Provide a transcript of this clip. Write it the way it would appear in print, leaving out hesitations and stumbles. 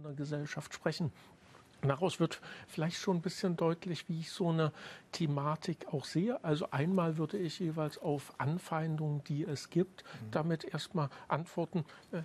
in der Gesellschaft sprechen. Daraus wird vielleicht schon ein bisschen deutlich, wie ich so eine Thematik auch sehe. Also einmal würde ich jeweils auf Anfeindungen, die es gibt, damit erstmal antworten.